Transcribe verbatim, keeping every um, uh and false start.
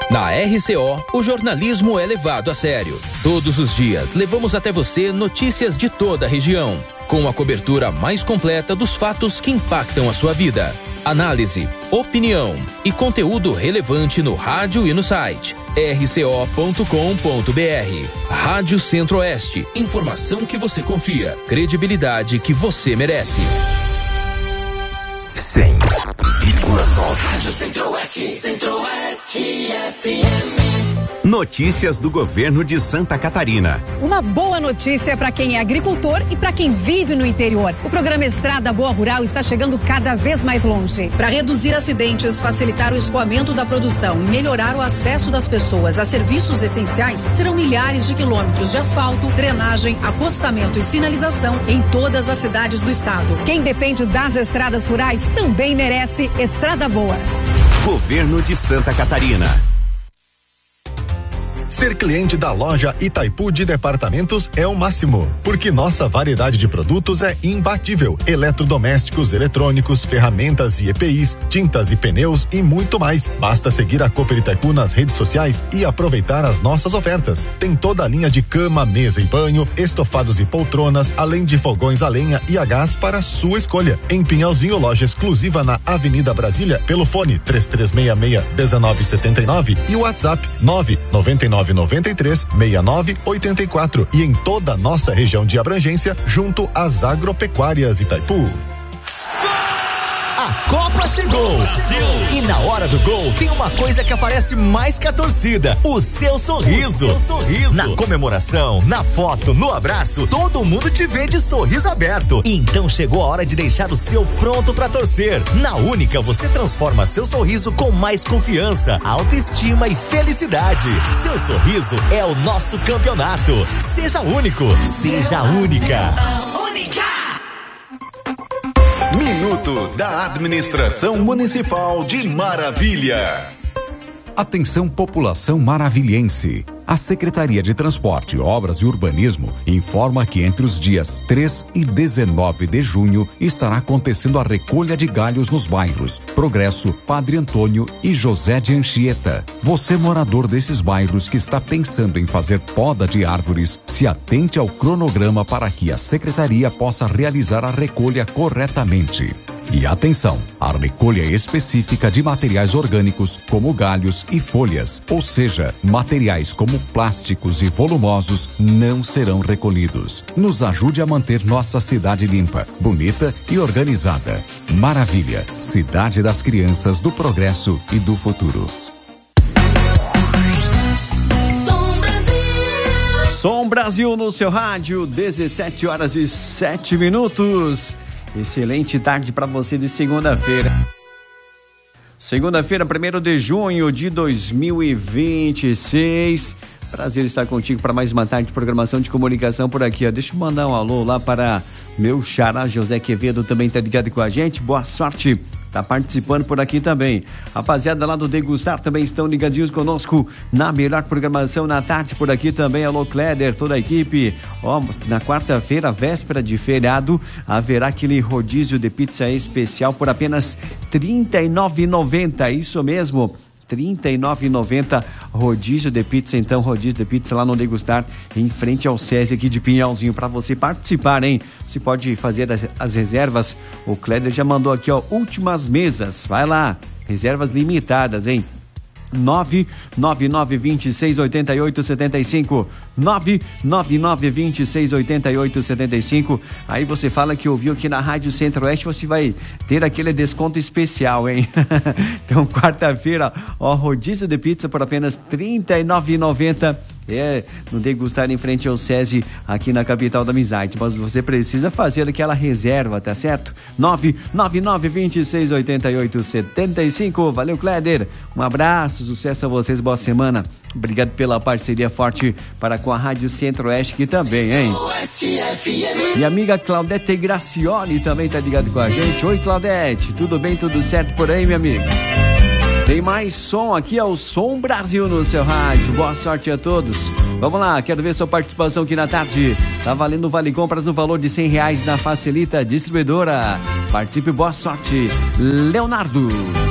Na R C O, o jornalismo é levado a sério. Todos os dias, levamos até você notícias de toda a região, com a cobertura mais completa dos fatos que impactam a sua vida. Análise, opinião e conteúdo relevante no rádio e no site r c o ponto com ponto b r. Rádio Centro-Oeste, informação que você confia, credibilidade que você merece. cem vírgula nove. Rádio Centro-Oeste, Centro-Oeste F M. Notícias do governo de Santa Catarina. Uma boa notícia para quem é agricultor e para quem vive no interior. O programa Estrada Boa Rural está chegando cada vez mais longe. Para reduzir acidentes, facilitar o escoamento da produção e melhorar o acesso das pessoas a serviços essenciais, serão milhares de quilômetros de asfalto, drenagem, acostamento e sinalização em todas as cidades do estado. Quem depende das estradas rurais também merece Estrada Boa. Governo de Santa Catarina. Ser cliente da loja Itaipu de Departamentos é o máximo, porque nossa variedade de produtos é imbatível. Eletrodomésticos, eletrônicos, ferramentas e E P Is, tintas e pneus e muito mais. Basta seguir a Cooper Itaipu nas redes sociais e aproveitar as nossas ofertas. Tem toda a linha de cama, mesa e banho, estofados e poltronas, além de fogões a lenha e a gás para sua escolha. Em Pinhalzinho, loja exclusiva na Avenida Brasília, pelo fone três três seis seis, um nove sete nove e o WhatsApp nove nove nove nove três seis nove oito quatro e em toda a nossa região de abrangência, junto às agropecuárias Itaipu. A Copa chegou! E na hora do gol tem uma coisa que aparece mais que a torcida: o seu sorriso. O seu sorriso. Na comemoração, na foto, no abraço, todo mundo te vê de sorriso aberto. Então chegou a hora de deixar o seu pronto pra torcer. Na Única você transforma seu sorriso com mais confiança, autoestima e felicidade. Seu sorriso é o nosso campeonato. Seja único, seja única. Única. Minuto da Administração Municipal de Maravilha. Atenção, população maravilhense. A Secretaria de Transporte, Obras e Urbanismo informa que entre os dias três e dezenove de junho estará acontecendo a recolha de galhos nos bairros Progresso, Padre Antônio e José de Anchieta. Você, morador desses bairros que está pensando em fazer poda de árvores, se atente ao cronograma para que a Secretaria possa realizar a recolha corretamente. E atenção, a recolha específica de materiais orgânicos como galhos e folhas, ou seja, materiais como plásticos e volumosos, não serão recolhidos. Nos ajude a manter nossa cidade limpa, bonita e organizada. Maravilha, cidade das crianças, do progresso e do futuro. Som Brasil. Som Brasil no seu rádio, dezessete horas e sete minutos. Excelente tarde para você de segunda-feira. Segunda-feira, primeiro de junho de dois mil e vinte e seis. Prazer estar contigo para mais uma tarde de programação de comunicação por aqui. Ó. Deixa eu mandar um alô lá para meu xará José Quevedo, também tá ligado com a gente. Boa sorte. Tá participando por aqui também. Rapaziada lá do Degustar também estão ligadinhos conosco na melhor programação na tarde por aqui também. Alô, Kleder, toda a equipe. Ó, na quarta-feira, véspera de feriado, haverá aquele rodízio de pizza especial por apenas trinta e nove reais e noventa centavos. Isso mesmo. trinta e nove reais e noventa centavos, rodízio de pizza, então, rodízio de pizza lá no Degustar, em frente ao SESI aqui de Pinhalzinho, para você participar, hein? Você pode fazer as, as reservas, o Kleder já mandou aqui, ó, últimas mesas, vai lá, reservas limitadas, hein? nove nove nove, dois seis oito oito, sete cinco nove nove nove, dois seis oito oito, sete cinco. Aí você fala que ouviu aqui na Rádio Centro-Oeste, você vai ter aquele desconto especial, hein? Então, quarta-feira, ó, rodízio de pizza por apenas trinta e nove reais e noventa centavos. É, no Degustar em frente ao SESI, aqui na capital da amizade. Mas você precisa fazer aquela reserva, tá certo? nove nove nove, dois seis oito oito, sete cinco. Valeu, Kleder. Um abraço, sucesso a vocês, boa semana. Obrigado pela parceria forte para com a Rádio Centro-Oeste aqui também, hein? Minha amiga Claudete Gracioli também tá ligado com a gente. Oi, Claudete, tudo bem, tudo certo por aí, minha amiga? Tem mais som aqui, é o Som Brasil no seu rádio. Boa sorte a todos. Vamos lá, quero ver sua participação aqui na tarde. Tá valendo Vale Compras no valor de cem reais na Facilita Distribuidora. Participe, boa sorte. Leonardo.